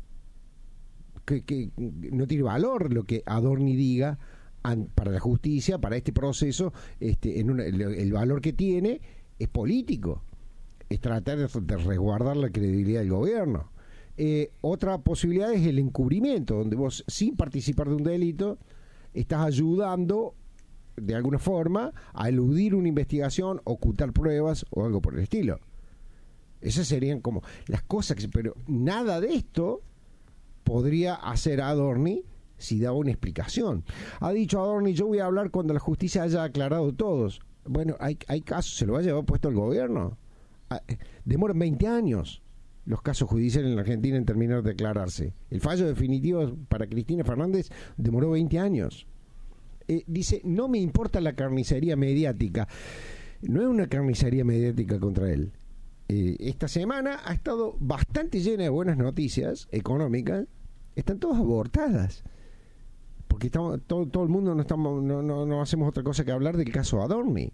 que no tiene valor lo que Adorni diga para la justicia, para este proceso. El valor que tiene es político, es tratar de resguardar la credibilidad del gobierno. Otra posibilidad es el encubrimiento, donde vos, sin participar de un delito, estás ayudando de alguna forma a eludir una investigación, ocultar pruebas o algo por el estilo. Esas serían como las cosas, pero nada de esto podría hacer Adorni si daba una explicación. Ha dicho Adorni, yo voy a hablar cuando la justicia haya aclarado todos. Bueno, hay casos, se lo va a llevar puesto el gobierno. Demoran 20 años los casos judiciales en la Argentina en terminar de declararse. El fallo definitivo para Cristina Fernández demoró 20 años. Dice, no me importa la carnicería mediática. No es una carnicería mediática contra él. Esta semana ha estado bastante llena de buenas noticias económicas. Están todas abortadas porque todo el mundo no hacemos otra cosa que hablar del caso Adorni,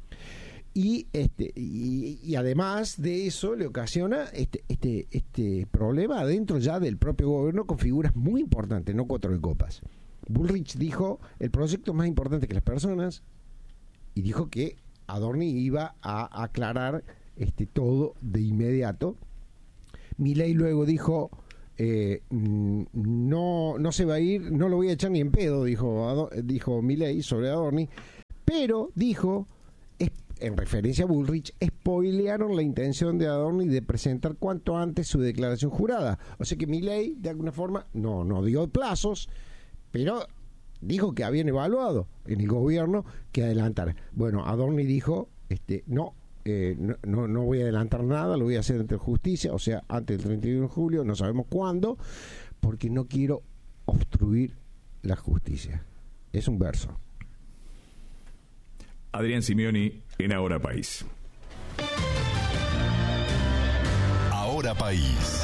y además de eso le ocasiona este problema adentro ya del propio gobierno con figuras muy importantes, no cuatro de copas. Bullrich dijo el proyecto es más importante que las personas, y dijo que Adorni iba a aclarar todo de inmediato. Milei luego dijo no se va a ir, no lo voy a echar ni en pedo, dijo Milei sobre Adorni, pero dijo, en referencia a Bullrich, spoilearon la intención de Adorni de presentar cuanto antes su declaración jurada. O sea que Milei de alguna forma no dio plazos, pero dijo que habían evaluado en el gobierno que adelantar. Bueno, Adorni dijo no voy a adelantar nada, lo voy a hacer ante justicia, o sea, antes del 31 de julio, no sabemos cuándo, porque no quiero obstruir la justicia. Es un verso. Adrián Simioni en Ahora País. Ahora País.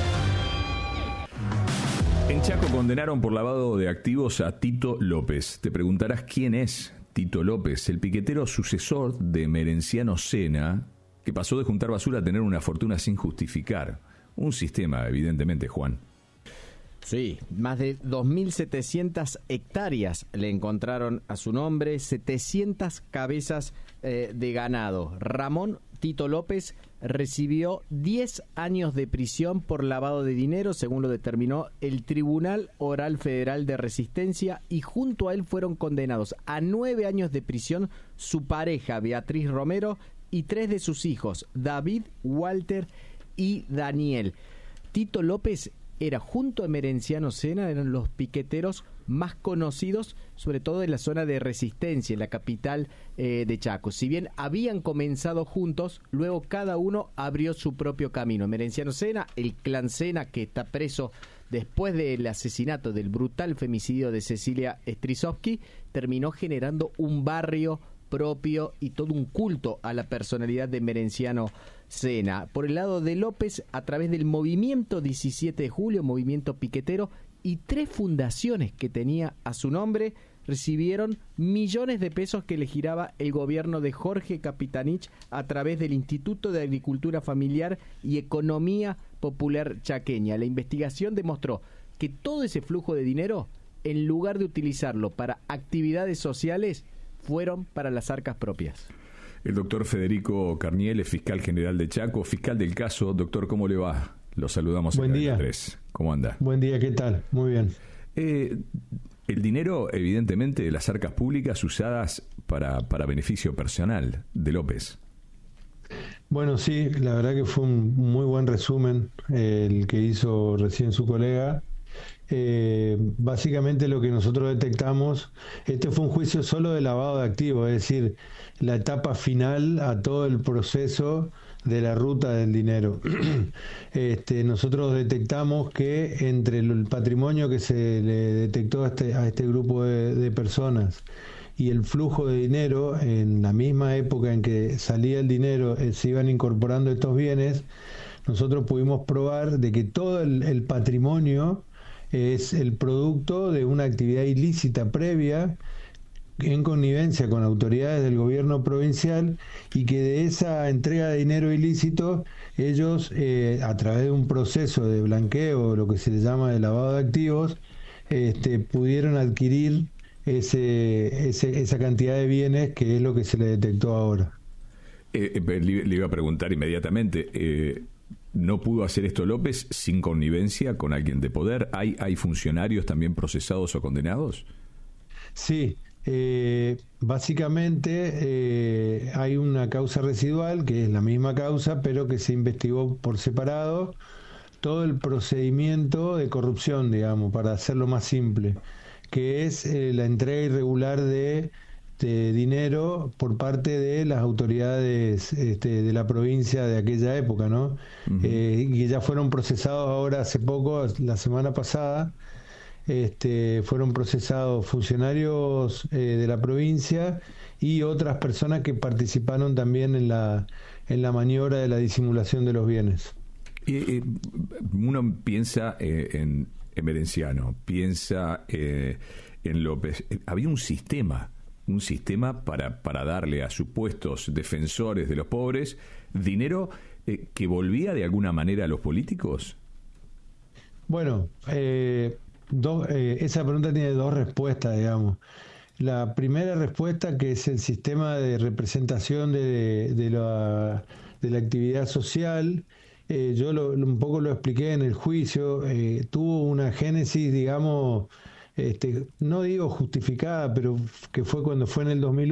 En Chaco condenaron por lavado de activos a Tito López. Te preguntarás quién es Tito López, el piquetero sucesor de Merenciano Sena, que pasó de juntar basura a tener una fortuna sin justificar. Un sistema, evidentemente, Juan. Sí, más de 2.700 hectáreas le encontraron a su nombre, 700 cabezas de ganado. Ramón Tito López recibió 10 años de prisión por lavado de dinero, según lo determinó el Tribunal Oral Federal de Resistencia, y junto a él fueron condenados a 9 años de prisión su pareja, Beatriz Romero, y 3 de sus hijos, David, Walter y Daniel. Tito López era, junto a Merenciano Sena, eran los piqueteros más conocidos, sobre todo en la zona de Resistencia, en la capital de Chaco. Si bien habían comenzado juntos, luego cada uno abrió su propio camino. Merenciano Sena, el clan Sena, que está preso después del asesinato, del brutal femicidio de Cecilia Strisovsky, terminó generando un barrio propio y todo un culto a la personalidad de Merenciano Sena. Por el lado de López, a través del movimiento 17 de julio, movimiento piquetero, y 3 fundaciones que tenía a su nombre, recibieron millones de pesos que le giraba el gobierno de Jorge Capitanich a través del Instituto de Agricultura Familiar y Economía Popular Chaqueña. La investigación demostró que todo ese flujo de dinero, en lugar de utilizarlo para actividades sociales, fueron para las arcas propias. El doctor Federico Carniel es fiscal general de Chaco, fiscal del caso. Doctor, ¿cómo le va? Lo saludamos. Buen día. 3. ¿Cómo anda? Buen día, ¿qué tal? Muy bien. El dinero, evidentemente, de las arcas públicas usadas para beneficio personal de López. Bueno, sí, la verdad que fue un muy buen resumen el que hizo recién su colega. Básicamente lo que nosotros detectamos, este fue un juicio solo de lavado de activos, es decir, la etapa final a todo el proceso de la ruta del dinero. Nosotros detectamos que entre el patrimonio que se le detectó a este grupo de personas y el flujo de dinero, en la misma época en que salía el dinero, se iban incorporando estos bienes, nosotros pudimos probar de que todo el patrimonio es el producto de una actividad ilícita previa en connivencia con autoridades del gobierno provincial, y que de esa entrega de dinero ilícito ellos, a través de un proceso de blanqueo, lo que se le llama de lavado de activos, pudieron adquirir esa cantidad de bienes, que es lo que se le detectó ahora. Le iba a preguntar inmediatamente, ¿no pudo hacer esto López sin connivencia con alguien de poder? ¿Hay funcionarios también procesados o condenados? Sí, básicamente hay una causa residual, que es la misma causa, pero que se investigó por separado todo el procedimiento de corrupción, digamos, para hacerlo más simple, que es la entrega irregular de dinero por parte de las autoridades de la provincia de aquella época, ¿no? Que ya fueron procesados ahora hace poco, la semana pasada, fueron procesados funcionarios de la provincia y otras personas que participaron también en la maniobra de la disimulación de los bienes. Uno piensa en Merenciano, piensa en López. Había un sistema para darle a supuestos defensores de los pobres dinero que volvía de alguna manera a los políticos. Bueno, esa pregunta tiene dos respuestas, digamos. La primera respuesta, que es el sistema de representación de la actividad social, yo un poco lo expliqué en el juicio, tuvo una génesis, digamos, no digo justificada, pero que fue cuando fue en el 2001,